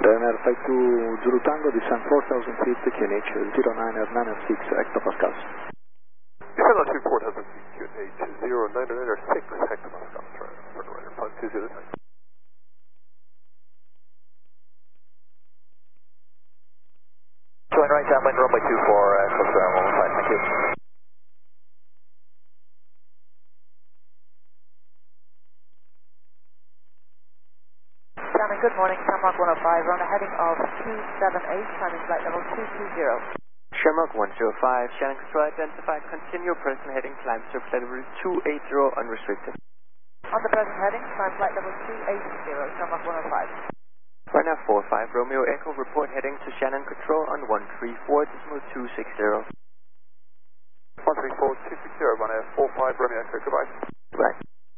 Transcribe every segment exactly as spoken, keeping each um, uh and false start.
Ryanair five two Zulu Tango, descend four thousand feet, Q N H zero nine nine six hectopascals. Descend altitude four thousand feet, Q N H zero nine nine six hectopascals, for Ryanair five two Zulu Tango. Join right downwind runway two four, uh, close to ground one one five, thank you. Shannon, good morning, Shamrock one oh five, we're on a heading of two seven eight, climbing flight level two two zero. Shamrock one zero five, Shannon Control identified, continue person heading, climb surface level two eight zero, unrestricted. On the present heading, climb flight level two eight zero, Shamrock one oh five. Ryanair four five, Romeo Echo, report heading to Shannon Control on one three four decimal two six zero. one three four two six zero, Ryanair four five, Romeo Echo, goodbye. Goodbye.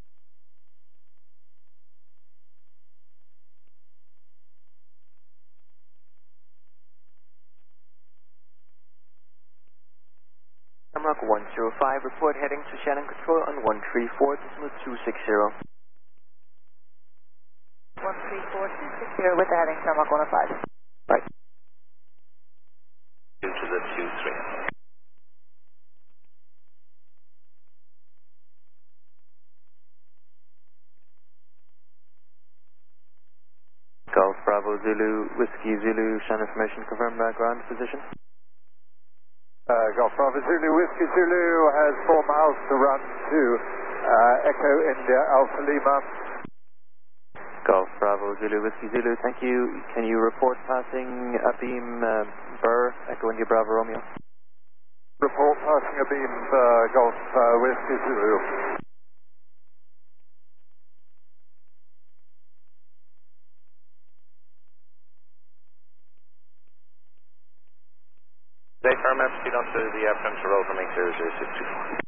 Shamrock one zero five, report heading to Shannon Control on one three four decimal two six zero. one three four two six zero with the heading Shamrock one oh five. Right. Due to the two three. Golf Bravo Zulu, Whiskey Zulu, Shannon information confirmed by ground position. Uh, Golf Bravo Zulu, Whiskey Zulu has four miles to run to uh, Echo India Alpha Lima. Golf Bravo Zulu, Whiskey Zulu, thank you. Can you report passing Abeam uh, Burr, Echo India Bravo Romeo? Report passing Abeam uh, Golf uh, Whiskey Zulu. They firm up, proceed on to the uh, perimeter road from eight zero zero six two four.